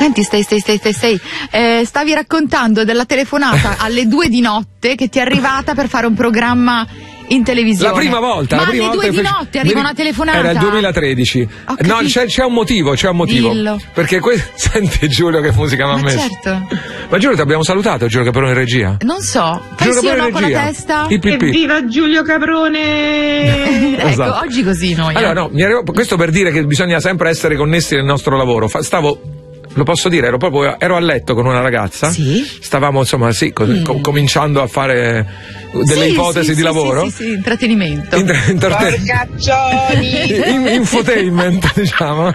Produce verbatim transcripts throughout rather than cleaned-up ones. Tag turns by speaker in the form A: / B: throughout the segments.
A: Senti, stai, stai, stai, stai, stai. Eh, stavi raccontando della telefonata alle due di notte che ti è arrivata per fare un programma in televisione.
B: La prima volta.
A: Ma
B: la prima
A: alle
B: volta
A: due di
B: fece...
A: notte arriva una telefonata.
B: Era il duemilatredici. No, c'è, c'è un motivo, c'è un motivo.
A: Dillo.
B: Perché que... senti Giulio che musica mi ha
A: Ma
B: messo.
A: certo.
B: Ma Giulio ti abbiamo salutato, Giulio Caprone in regia.
A: Non so. Fai
B: Giulio
A: sì o no
B: Caprone in
A: con la
B: regia.
A: testa?
B: I pipì.
C: Evviva Giulio Caprone!
A: Ecco,
B: Esatto.
A: oggi così noi.
B: Allora
A: eh.
B: no, mi arrivo... questo per dire che bisogna sempre essere connessi nel nostro lavoro. Fa... Stavo Lo posso dire, ero proprio ero a letto con una ragazza.
A: Sì.
B: Stavamo insomma sì, co-
A: Mm.
B: co- cominciando a fare delle
A: Sì,
B: ipotesi
A: sì,
B: di
A: sì,
B: lavoro.
A: Sì, sì, sì, intrattenimento.
B: Inter- interte-
C: Porcaccioni!
B: In- infotainment, diciamo.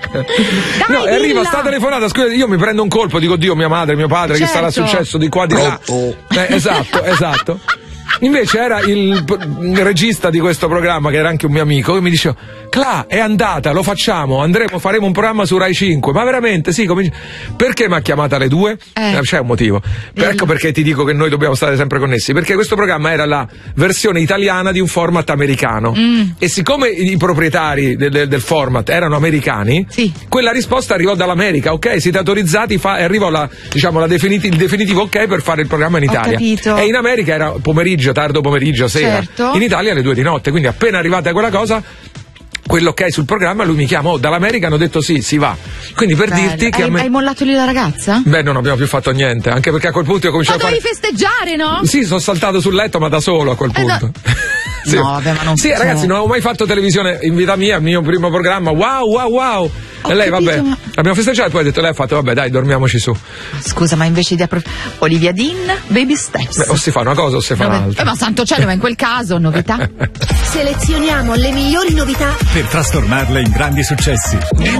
B: No, e arriva
A: dilla!
B: sta telefonata, scusa, io mi prendo un colpo, dico Dio, mia madre, mio padre, che sarà
A: Certo.
B: successo di qua di là. Eh, esatto, esatto. Invece era il, il regista di questo programma, che era anche un mio amico, che mi diceva: Cla, è andata, lo facciamo, andremo, faremo un programma su Rai cinque. Ma veramente, sì, cominci... Perché mi ha chiamata alle due?
A: Eh.
B: C'è un motivo. Ecco perché ti dico che noi dobbiamo stare sempre connessi, perché questo programma era la versione italiana di un format americano.
A: Mm.
B: E siccome i proprietari del, del, del format erano americani,
A: Sì.
B: quella risposta arrivò dall'America. Ok, siete autorizzati, fa... e arrivò la, diciamo, la definiti- il definitivo ok per fare il programma in
A: Ho
B: Italia.
A: capito.
B: E in America era pomeriggio, tardo pomeriggio, sera.
A: Certo.
B: In Italia alle due di notte, quindi appena arrivata quella cosa, quello ok sul programma, lui mi chiama: oh, dall'America hanno detto sì, si va. Quindi per
A: Bello.
B: dirti che
A: hai,
B: a me...
A: hai mollato lì la ragazza?
B: Beh, non abbiamo più fatto niente, anche perché a quel punto io ho
A: Ma
B: cominciato a
A: dovevi
B: fare...
A: festeggiare, no?
B: Sì, sono saltato sul letto, ma da solo a quel
A: Eh, no.
B: punto. Sì.
A: No, vabbè, ma non
B: Sì,
A: cioè-
B: ragazzi, non avevo mai fatto televisione in vita mia, il mio primo programma. Wow, wow, wow.
A: Ho
B: e lei,
A: capito,
B: vabbè,
A: ma-
B: abbiamo festeggiato e poi ha detto, lei ha fatto, vabbè, dai, dormiamoci su.
A: Scusa, ma invece di approf- Olivia Dean, Baby Steps.
B: Beh, o si fa una cosa o si fa
A: Nove-
B: un'altra.
A: Eh, ma santo cielo, ma in quel caso, novità.
D: Selezioniamo le migliori novità.
E: Per trasformarle in grandi successi.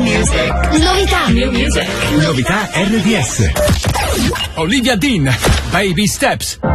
D: Novità.
E: Novità R D S. Olivia Dean, Baby Steps.